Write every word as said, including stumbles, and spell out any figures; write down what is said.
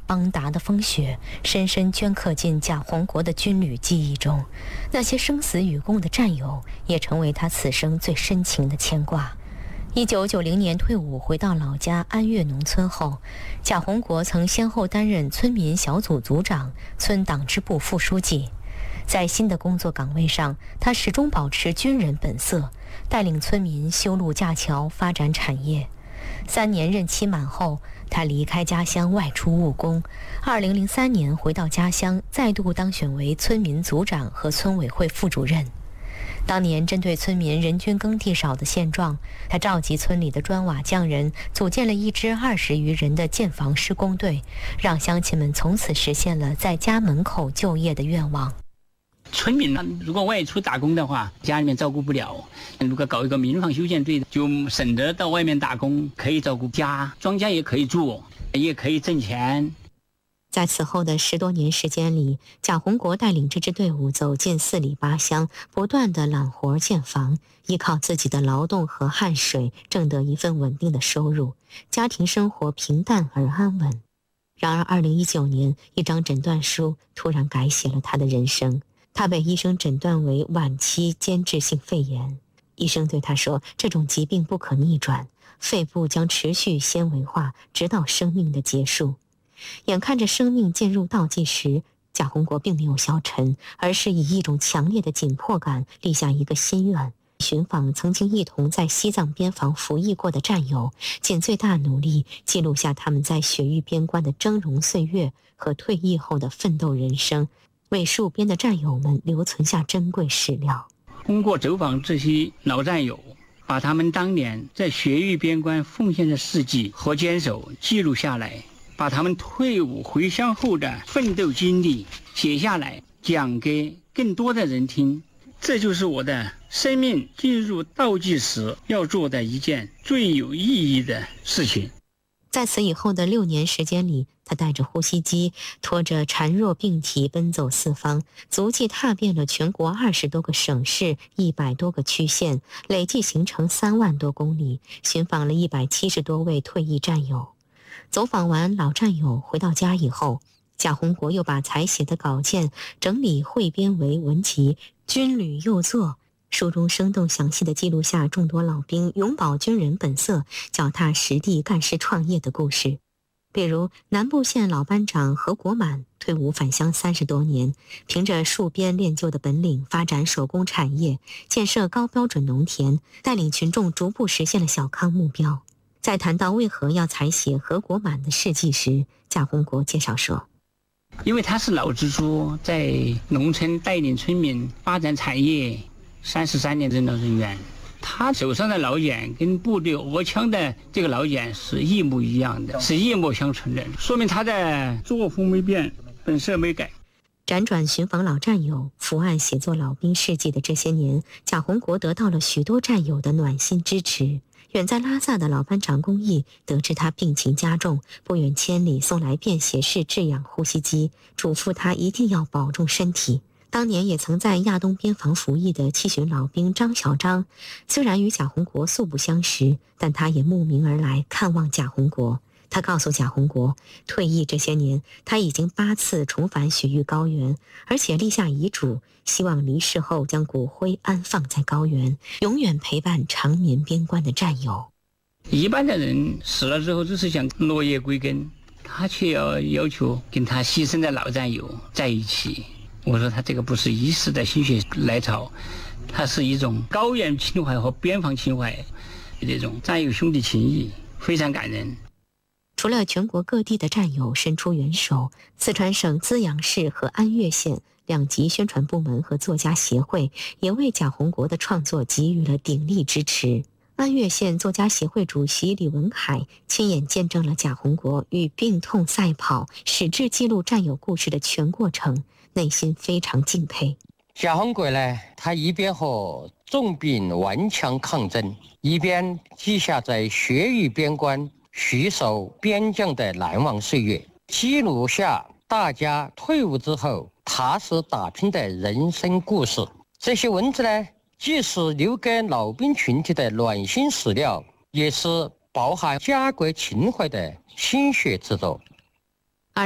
邦达的风雪深深镌刻进贾宏国的军旅记忆中，那些生死与共的战友也成为他此生最深情的牵挂。一九九零年退伍回到老家安岳农村后，贾宏国曾先后担任村民小组组长、村党支部副书记。在新的工作岗位上，他始终保持军人本色，带领村民修路架桥，发展产业。三年任期满后，他离开家乡外出务工。二零零三年回到家乡，再度当选为村民组长和村委会副主任。当年针对村民人均耕地少的现状，他召集村里的砖瓦匠人，组建了一支二十余人的建房施工队，让乡亲们从此实现了在家门口就业的愿望。 村民呢，如果外出打工的话，家里面照顾不了。如果搞一个民房修建队，就省得到外面打工，可以照顾家，庄稼也可以住，也可以挣钱。 在此后的十多年时间里，贾宏国带领这支队伍走进四里八乡，不断地揽活建房，依靠自己的劳动和汗水挣得一份稳定的收入，家庭生活平淡而安稳。然而二零一九年，一张诊断书突然改写了他的人生。他被医生诊断为晚期间质性肺炎，医生对他说，这种疾病不可逆转，肺部将持续纤维化，直到生命的结束。眼看着生命进入倒计时，贾宏国并没有消沉，而是以一种强烈的紧迫感立下一个心愿，寻访曾经一同在西藏边防服役过的战友，尽最大努力记录下他们在雪域边关的峥嵘岁月和退役后的奋斗人生，为戍边的战友们留存下珍贵史料。 通过走访这些老战友，把他们当年在雪域边关奉献的事迹和坚守记录下来，把他们退伍回乡后的奋斗经历写下来，讲给更多的人听。这就是我的生命进入倒计时要做的一件最有意义的事情。 在此以后的六年时间里，他带着呼吸机，拖着孱弱病体奔走四方，足迹踏遍了全国二十多个省市、一百多个区县，累计行程三万多公里，寻访了一百七十多位退役战友。走访完老战友回到家以后，贾宏国又把才写的稿件整理汇编为文集《军旅右作》，书中生动详细地记录下众多老兵永葆军人本色，脚踏实地干事创业的故事。比如南部县老班长何国满退伍返乡三十多年，凭着戍边练就的本领发展手工产业，建设高标准农田，带领群众逐步实现了小康目标。在谈到为何要采写何国满的事迹时，贾宏国介绍说， 因为他是老支书，在农村带领村民发展产业三十三年任劳任怨，他手上的老茧跟部队额枪的这个老茧是一模一样的，是一脉相承的，说明他的作风没变，本色没改。 辗转寻访老战友，伏案写作老兵事迹的这些年，贾宏国得到了许多战友的暖心支持。远在拉萨的老班长公益得知他病情加重，不远千里送来便携式制氧呼吸机，嘱咐他一定要保重身体。当年也曾在亚东边防服役的七旬老兵张小章，虽然与贾宏国素不相识，但他也慕名而来看望贾宏国。他告诉贾宏国，退役这些年，他已经八次重返雪域高原，而且立下遗嘱，希望离世后将骨灰安放在高原，永远陪伴长眠边关的战友。 一般的人死了之后只是想落叶归根，他却要要求跟他牺牲的老战友在一起。我说他这个不是一时的心血来潮，它是一种高原情怀和边防情怀，这种战友兄弟情谊，非常感人。 除了全国各地的战友伸出援手，四川省资阳市和安岳县两级宣传部门和作家协会也为贾宏国的创作给予了鼎力支持。安岳县作家协会主席李文海亲眼见证了贾宏国与病痛赛跑、矢志记录战友故事的全过程，内心非常敬佩。 贾宏国呢，他一边和重病顽强抗争，一边记下在雪域边关戍守边疆的难忘岁月，记录下大家退伍之后踏实打拼的人生故事。这些文字呢，既是留给老兵群体的暖心史料，也是饱含家国情怀的心血之作。